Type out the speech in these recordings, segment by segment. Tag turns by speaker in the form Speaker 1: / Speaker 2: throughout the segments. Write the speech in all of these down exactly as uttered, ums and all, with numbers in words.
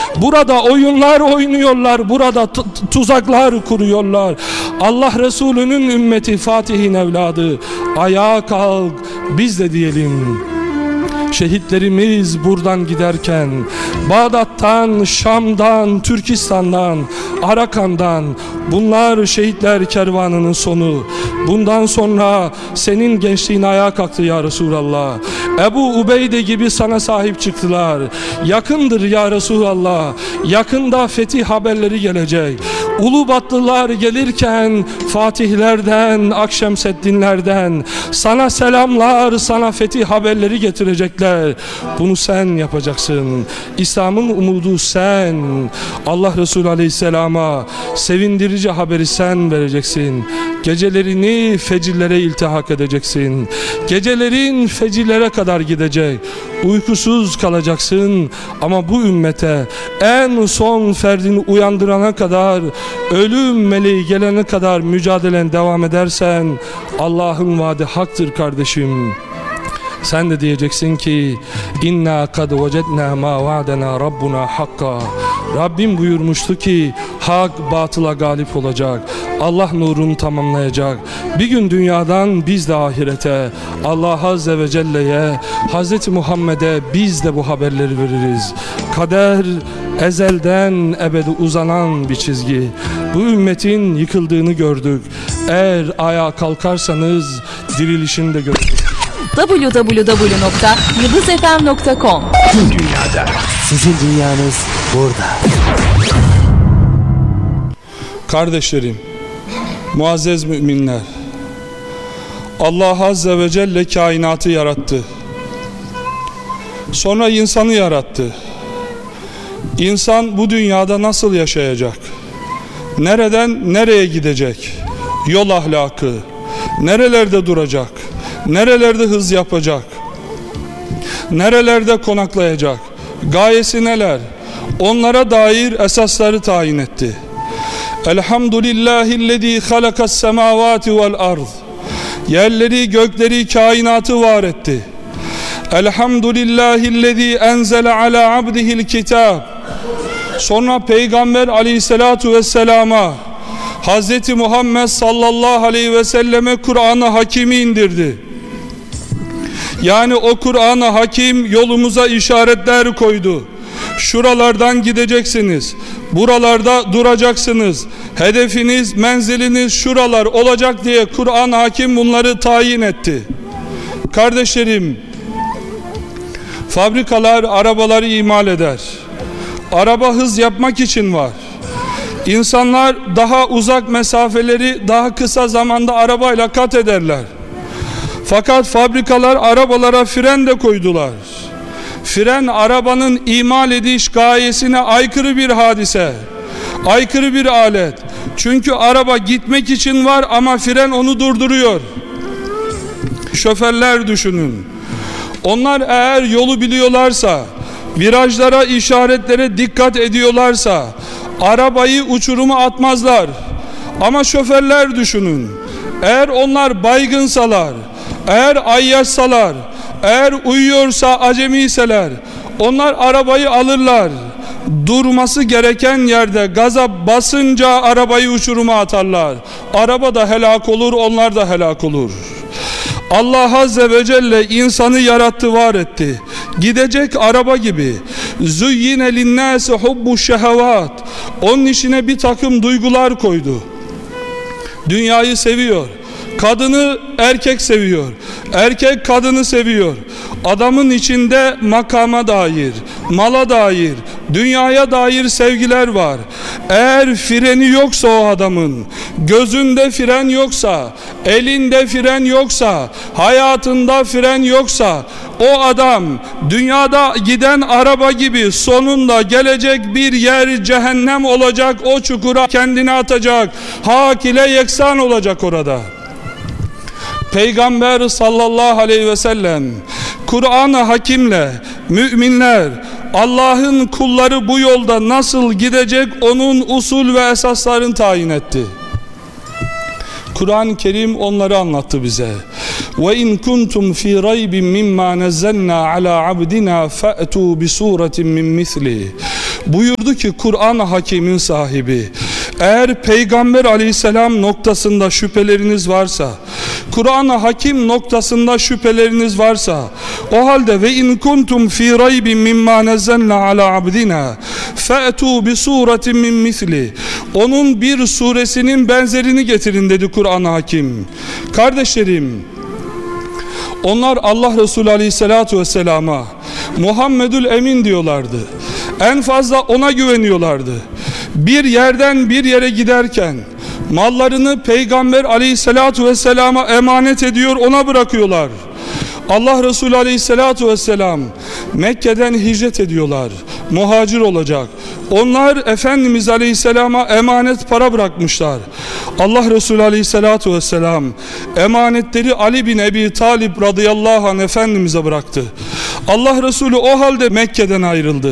Speaker 1: Burada oyunlar oynuyorlar, burada tuzaklar kuruyorlar. Allah Resulü'nün ümmeti, Fatih'in evladı, ayağa kalk, biz de diyelim. Şehitlerimiz buradan giderken Bağdat'tan, Şam'dan, Türkistan'dan, Arakan'dan, bunlar şehitler kervanının sonu. Bundan sonra senin gençliğin ayağa kalktı ya Resulallah. Ebu Ubeyde gibi sana sahip çıktılar. Yakındır ya Resulallah. Yakında fetih haberleri gelecek. Ulubatlılar gelirken Fatihlerden, Akşemseddinlerden sana selamlar, sana fetih haberleri getirecekler. Bunu sen yapacaksın. İslam'ın umudu sen. Allah Resulü Aleyhisselam'a sevindirici haberi sen vereceksin. Gecelerini fecirlere iltihak edeceksin. Gecelerin fecirlere kadar gidecek. Uykusuz kalacaksın ama bu ümmete en son ferdini uyandırana kadar, ölüm meleği gelene kadar mücadelen devam edersen Allah'ın vaadi haktır kardeşim. Sen de diyeceksin ki inna kad vecedna ma vaadena rabbuna hakka. Rabbim buyurmuştu ki hak batıla galip olacak. Allah nurunu tamamlayacak. Bir gün dünyadan biz de ahirete, Allah Azze ve Celle'ye, Hazreti Muhammed'e biz de bu haberleri veririz. Kader ezelden ebede uzanan bir çizgi. Bu ümmetin yıkıldığını gördük. Eğer ayağa kalkarsanız dirilişini de gördük.
Speaker 2: double-u double-u double-u nokta yıldız f m nokta com
Speaker 3: Tüm dünyada sizin dünyanız burada.
Speaker 1: Kardeşlerim, muazzez müminler, Allah Azze ve Celle kainatı yarattı. Sonra insanı yarattı. İnsan bu dünyada nasıl yaşayacak? Nereden nereye gidecek? Yol ahlakı, nerelerde duracak? Nerelerde hız yapacak? Nerelerde konaklayacak? Gayesi neler? Onlara dair esasları tayin etti. Elhamdülillahillezî halakas semâvâti vel ard. Yerleri, gökleri, kainatı var etti. Elhamdülillahillezî enzele alâ abdihil kitâb. Sonra Peygamber aleyhissalatu vesselama, Hazreti Muhammed sallallahu aleyhi ve selleme Kur'an-ı Hakim'i indirdi. Yani o Kur'an-ı Hakim yolumuza işaretler koydu. Şuralardan gideceksiniz, buralarda duracaksınız, hedefiniz, menziliniz şuralar olacak diye Kur'an-ı Hakim bunları tayin etti. Kardeşlerim, fabrikalar arabaları imal eder. Araba hız yapmak için var. İnsanlar daha uzak mesafeleri daha kısa zamanda arabayla kat ederler. Fakat fabrikalar arabalara fren de koydular. Fren arabanın imal ediş gayesine aykırı bir hadise, aykırı bir alet. Çünkü araba gitmek için var ama fren onu durduruyor. Şoförler düşünün. Onlar eğer yolu biliyorlarsa, virajlara, işaretlere dikkat ediyorlarsa arabayı uçuruma atmazlar. Ama şoförler düşünün. Eğer onlar baygınsalar, eğer ayyaşsalar, eğer uyuyorsa acemiyseler, onlar arabayı alırlar. Durması gereken yerde gaza basınca arabayı uçuruma atarlar. Araba da helak olur, onlar da helak olur. Allah Azze ve Celle insanı yarattı, var etti. Gidecek araba gibi. Züyyine linnâse hubbu şehevat. Onun içine bir takım duygular koydu. Dünyayı seviyor. Kadını erkek seviyor. Erkek kadını seviyor. Adamın içinde makama dair, mala dair, dünyaya dair sevgiler var. Eğer freni yoksa o adamın, gözünde fren yoksa, elinde fren yoksa, hayatında fren yoksa, o adam dünyada giden araba gibi sonunda gelecek bir yer cehennem olacak, o çukura kendini atacak, hak ile yeksan olacak orada. Peygamber sallallahu aleyhi ve sellem Kur'an-ı Hakim'le müminler, Allah'ın kulları bu yolda nasıl gidecek onun usul ve esaslarını tayin etti. Kur'an-ı Kerim onları anlattı bize. Ve in kuntum fi raybin mimma nazzalna ala abdina fa'tu bi suratin min misli. buyurdu ki Kur'an-ı Hakim'in sahibi, eğer Peygamber aleyhisselam noktasında şüpheleriniz varsa, Kur'an-ı Hakim noktasında şüpheleriniz varsa, o halde ve in kuntum fi raybin mimma nazzalna ala abdina fa'tu bi suratin min misli, onun bir suresinin benzerini getirin dedi Kur'an-ı Hakim. Kardeşlerim, onlar Allah Resulü aleyhissalatu vesselama Muhammedül Emin diyorlardı. En fazla ona güveniyorlardı. Bir yerden bir yere giderken mallarını Peygamber aleyhissalatu vesselama emanet ediyor, ona bırakıyorlar. Allah Resulü aleyhissalatu vesselam Mekke'den hicret ediyorlar, muhacir olacak. Onlar Efendimiz aleyhisselama emanet para bırakmışlar. Allah Resulü aleyhissalatu vesselam emanetleri Ali bin Ebi Talib radıyallahu anh Efendimiz'e bıraktı. Allah Resulü o halde Mekke'den ayrıldı.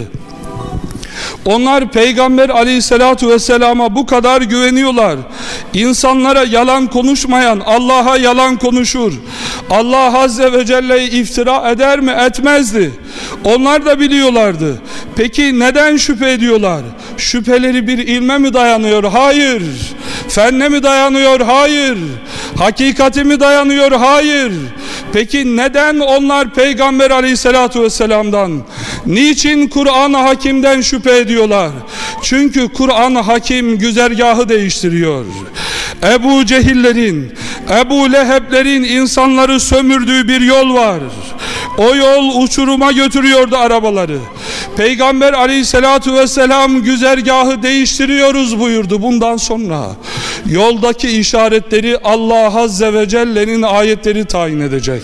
Speaker 1: Onlar Peygamber aleyhissalatu vesselama bu kadar güveniyorlar. İnsanlara yalan konuşmayan Allah'a yalan konuşur. Allah azze ve celle'yi iftira eder mi? Etmezdi. Onlar da biliyorlardı. Peki neden şüphe ediyorlar? Şüpheleri bir ilme mi dayanıyor? Hayır. Fenne mi dayanıyor? Hayır. Hakikati mi dayanıyor? Hayır. Peki neden onlar Peygamber aleyhissalatu vesselam'dan, niçin Kur'an-ı Hakim'den şüphe ediyorlar? Çünkü Kur'an-ı Hakim güzergahı değiştiriyor. Ebu Cehillerin, Ebu Leheblerin insanları sömürdüğü bir yol var. O yol uçuruma götürüyordu arabaları. Peygamber aleyhissalatu vesselam güzergahı değiştiriyoruz buyurdu. Bundan sonra yoldaki işaretleri Allah azze ve celle'nin ayetleri tayin edecek.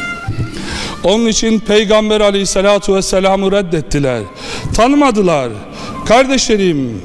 Speaker 1: Onun için Peygamber aleyhissalatu vesselam'ı reddettiler, tanımadılar. Kardeşlerim,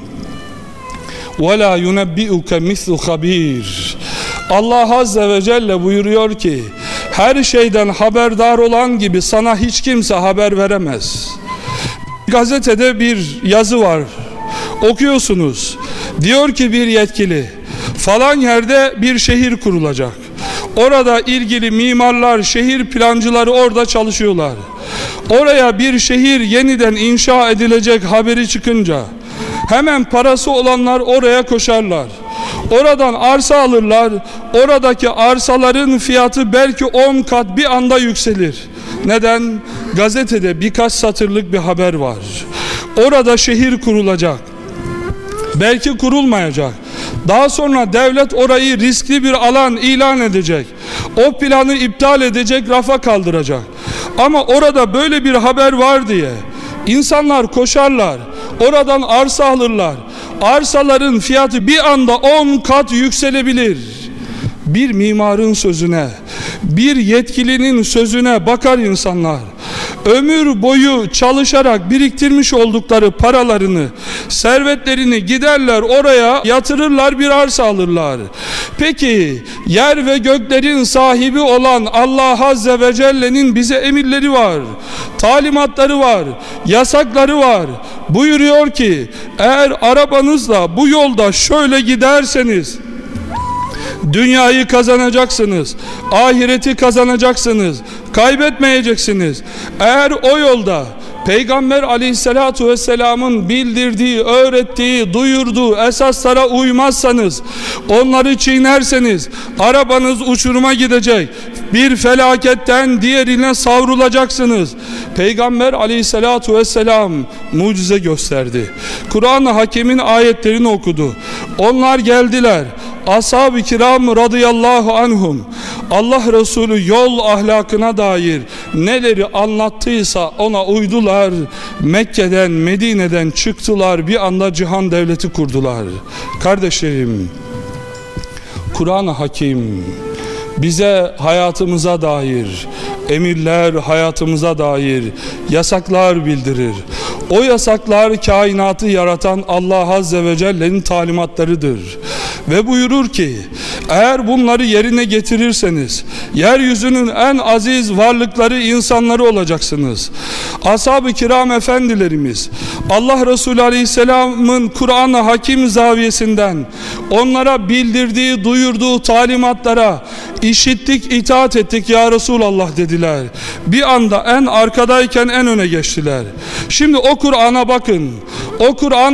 Speaker 1: وَلَا يُنَبِّئُكَ مِثْلُ خَب۪يرٍ, Allah azze ve celle buyuruyor ki her şeyden haberdar olan gibi sana hiç kimse haber veremez. Gazetede bir yazı var, okuyorsunuz. Diyor ki bir yetkili, falan yerde bir şehir kurulacak. Orada ilgili mimarlar, şehir plancıları orada çalışıyorlar. Oraya bir şehir yeniden inşa edilecek haberi çıkınca hemen parası olanlar oraya koşarlar. Oradan arsa alırlar. Oradaki arsaların fiyatı belki on kat bir anda yükselir. Neden? Gazetede birkaç satırlık bir haber var. Orada şehir kurulacak. Belki kurulmayacak. Daha sonra devlet orayı riskli bir alan ilan edecek. O planı iptal edecek, rafa kaldıracak. Ama orada böyle bir haber var diye insanlar koşarlar. Oradan arsa alırlar. Arsaların fiyatı bir anda on kat yükselebilir. Bir mimarın sözüne, bir yetkilinin sözüne bakar insanlar. Ömür boyu çalışarak biriktirmiş oldukları paralarını, servetlerini giderler oraya yatırırlar, bir arsa alırlar. Peki yer ve göklerin sahibi olan Allah azze ve celle'nin bize emirleri var, talimatları var, yasakları var. Buyuruyor ki eğer arabanızla bu yolda şöyle giderseniz dünyayı kazanacaksınız, ahireti kazanacaksınız, kaybetmeyeceksiniz. Eğer o yolda Peygamber aleyhissalatu vesselamın bildirdiği, öğrettiği, duyurduğu esaslara uymazsanız, onları çiğnerseniz arabanız uçuruma gidecek, bir felaketten diğerine savrulacaksınız. Peygamber aleyhissalatu vesselam mucize gösterdi. Kur'an-ı Hakim'in ayetlerini okudu. Onlar geldiler. Ashab-ı kiram radıyallahu anhum Allah Resulü yol ahlakına dair neleri anlattıysa ona uydular. Mekke'den, Medine'den çıktılar, bir anda cihan devleti kurdular. Kardeşlerim, Kur'an-ı Hakim bize hayatımıza dair emirler, hayatımıza dair yasaklar bildirir. O yasaklar kainatı yaratan Allah azze ve celle'nin talimatlarıdır. ve buyurur ki eğer bunları yerine getirirseniz yeryüzünün en aziz varlıkları, insanları olacaksınız. Ashab-ı kiram efendilerimiz Allah Resulü Aleyhisselam'ın Kur'an-ı Hakim zaviyesinden onlara bildirdiği, duyurduğu talimatlara işittik, itaat ettik ya Resulallah dediler. Bir anda en arkadayken en öne geçtiler. Şimdi o Kur'an'a bakın. O Kur'an